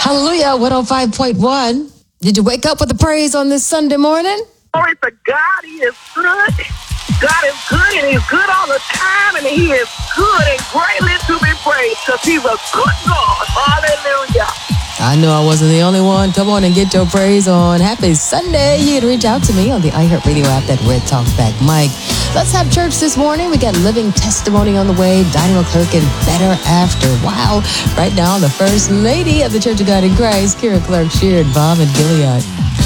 Hallelujah, 105.1. Did you wake up with the praise on this Sunday morning? Glory to God, He is good. God is good, and He's good all the time, and He is good and greatly to be praised because He's a good God. Hallelujah. I knew I wasn't the only one. Come on and get your praise on. Happy Sunday. You can reach out to me on the iHeartRadio app, that Red Talkback Mike. Let's have church this morning. We got Living Testimony on the way, Donnie McClurk and Better After. Wow. Right now, the First Lady of the Church of God in Christ, Kira Clark Sheard, Bob and Gilead.